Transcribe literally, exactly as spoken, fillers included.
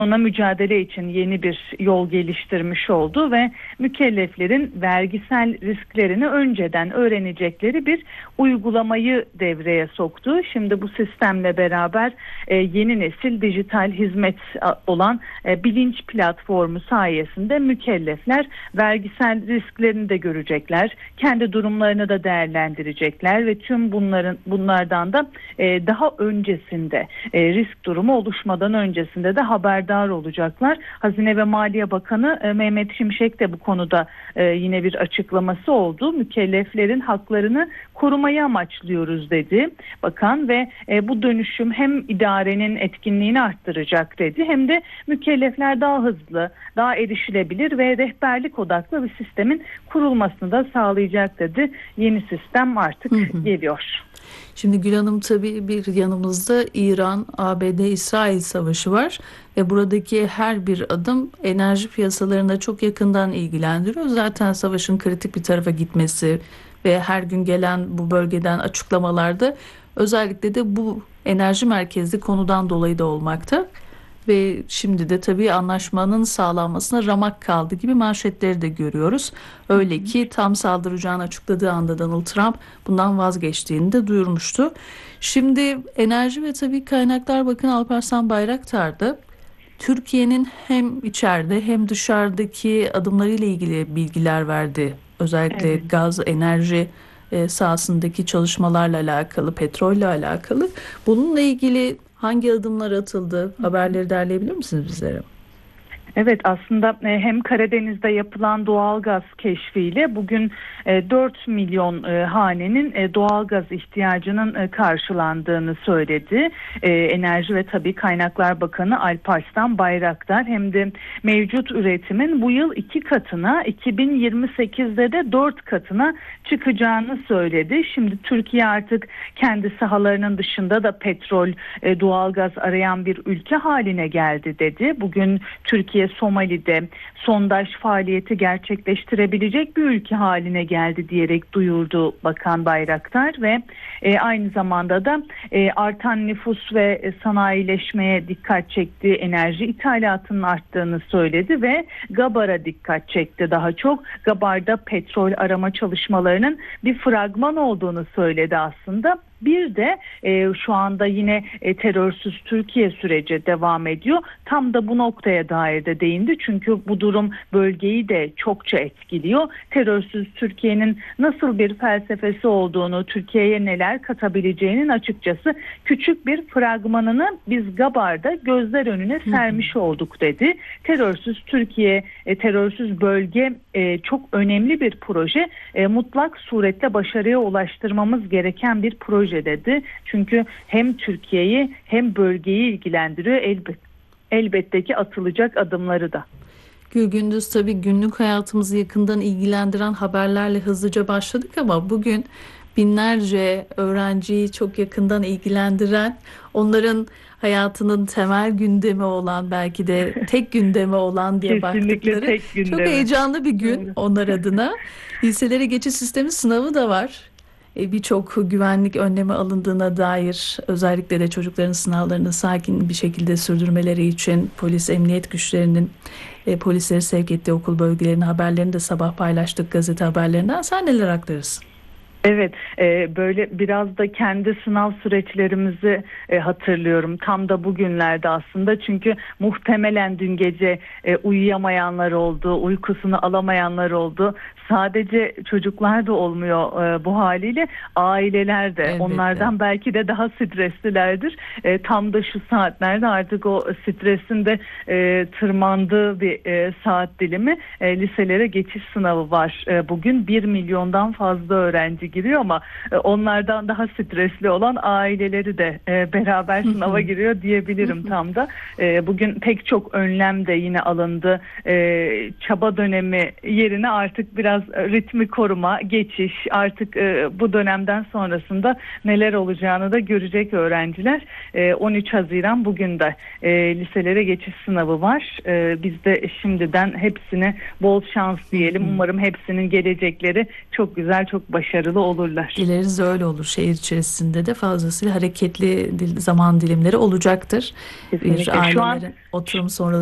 ona mücadele için yeni bir yol geliştirmiş oldu ve mükelleflerin vergisel risklerini önceden öğrenecekleri bir uygulamayı devreye soktu. Şimdi bu sistemle beraber e, yeni nesil dijital hizmet olan e, bilinç platformu sayesinde mükellefler vergisel risklerini de görecekler, kendi durumlarını da değerlendirecekler ve tüm bunların bunlardan da e, daha öncesinde e, risk durumu oluşmadan öncesinde de haberdar olacaklar. Hazine ve Maliye Bakanı e, Mehmet Şimşek de bu konuda e, yine bir açıklaması oldu. Mükelleflerin haklarını korumayı amaçlıyoruz dedi bakan ve e, bu dönüşüm hem idarenin etkinliğini arttıracak dedi hem de mükellefler daha hızlı, daha erişilebilir ve rehberlik odaklı bir sistemin kurulmasını da sağlayacak dedi. Yeni sistem artık hı hı. geliyor. Şimdi Gül Hanım, tabii bir yanımızda İran, A B D, İsrail savaşı var ve buradaki her bir adım enerji piyasalarında çok yakından ilgilendiriyor. Zaten savaşın kritik bir tarafa gitmesi ve her gün gelen bu bölgeden açıklamalarda özellikle de bu enerji merkezli konudan dolayı da olmakta. Ve şimdi de tabii anlaşmanın sağlanmasına ramak kaldı gibi manşetleri de görüyoruz. Öyle ki tam saldıracağını açıkladığı anda Donald Trump bundan vazgeçtiğini de duyurmuştu. Şimdi Enerji ve Tabii Kaynaklar Bakanı Alparslan Bayraktar da Türkiye'nin hem içeride hem dışarıdaki adımlarıyla ilgili bilgiler verdi. Özellikle evet. gaz, enerji sahasındaki çalışmalarla alakalı, petrolle alakalı. Bununla ilgili hangi adımlar atıldı? Haberleri derleyebilir misiniz bizlere? Evet, aslında hem Karadeniz'de yapılan doğalgaz keşfiyle bugün dört milyon hanenin doğalgaz ihtiyacının karşılandığını söyledi. Enerji ve Tabii Kaynaklar Bakanı Alparslan Bayraktar hem de mevcut üretimin bu yıl iki katına, iki bin yirmi sekizde de dört katına çıkacağını söyledi. Şimdi Türkiye artık kendi sahalarının dışında da petrol, doğalgaz arayan bir ülke haline geldi dedi. Bugün Türkiye Somali'de sondaj faaliyeti gerçekleştirebilecek bir ülke haline geldi diyerek duyurdu Bakan Bayraktar ve e, aynı zamanda da e, artan nüfus ve e, sanayileşmeye dikkat çekti, enerji ithalatının arttığını söyledi ve Gabar'a dikkat çekti daha çok. Gabar'da petrol arama çalışmalarının bir fragman olduğunu söyledi aslında. Bir de e, şu anda yine e, terörsüz Türkiye süreci devam ediyor. Tam da bu noktaya dair de değindi. Çünkü bu durum bölgeyi de çokça etkiliyor. Terörsüz Türkiye'nin nasıl bir felsefesi olduğunu, Türkiye'ye neler katabileceğinin açıkçası küçük bir fragmanını biz Gabar'da gözler önüne sermiş olduk dedi. Terörsüz Türkiye, e, terörsüz bölge e, çok önemli bir proje. E, mutlak suretle başarıya ulaştırmamız gereken bir proje dedi. Çünkü hem Türkiye'yi hem bölgeyi ilgilendiriyor. Elbet, elbette ki atılacak adımları da. Gül Gündüz, tabii günlük hayatımızı yakından ilgilendiren haberlerle hızlıca başladık ama bugün binlerce öğrenciyi çok yakından ilgilendiren, onların hayatının temel gündemi olan, belki de tek gündemi olan diye baktıkları çok heyecanlı bir gün onlar adına. Liselere geçiş sistemi sınavı da var. Birçok güvenlik önlemi alındığına dair, özellikle de çocukların sınavlarını sakin bir şekilde sürdürmeleri için polis, emniyet güçlerinin e, polisleri sevk ettiği okul bölgelerinin haberlerini de sabah paylaştık gazete haberlerinden. Sen neler aktarırsın? Evet, e, böyle biraz da kendi sınav süreçlerimizi e, hatırlıyorum. Tam da bugünlerde aslında, çünkü muhtemelen dün gece e, uyuyamayanlar oldu, uykusunu alamayanlar oldu. Sadece çocuklar da olmuyor e, bu haliyle, aileler de. Elbette. Onlardan belki de daha streslilerdir. E, tam da şu saatlerde artık o stresin de e, tırmandığı bir e, saat dilimi. E, liselere geçiş sınavı var. E, bugün bir milyondan fazla öğrenci giriyor ama e, onlardan daha stresli olan aileleri de e, beraber sınava giriyor diyebilirim tam da. E, bugün pek çok önlem de yine alındı. E, çaba dönemi yerine artık biraz ritmi koruma, geçiş, artık e, bu dönemden sonrasında neler olacağını da görecek öğrenciler. E, on üç Haziran bugün de e, liselere geçiş sınavı var. E, biz de şimdiden hepsine bol şans diyelim. Umarım hepsinin gelecekleri çok güzel, çok başarılı olurlar. Dileriz öyle olur. Şehir içerisinde de fazlasıyla hareketli dil- zaman dilimleri olacaktır. Kesinlikle. Bir Şu an ailelerin oturum sonrası